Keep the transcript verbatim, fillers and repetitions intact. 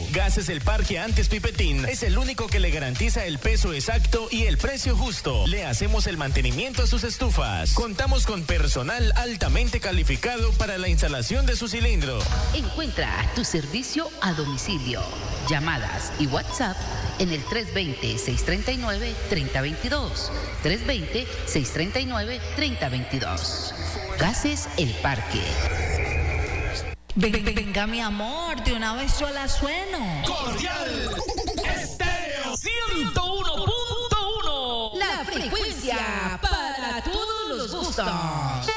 Gases El Parque antes Pipetín es el único que le garantiza el peso exacto y el precio justo. Le hacemos el mantenimiento a sus estufas. Contamos con personal altamente calificado para la instalación de su cilindro. Encuentra tu servicio a domicilio, llamadas y WhatsApp en el tres dos cero, seis tres nueve, tres cero dos dos. tres dos cero, seis tres nueve, tres cero dos dos. Gases El Parque. Ven- Venga, mi amor, de una vez yo la sueno. Cordial Estéreo ciento uno punto uno. La frecuencia para todos los gustos.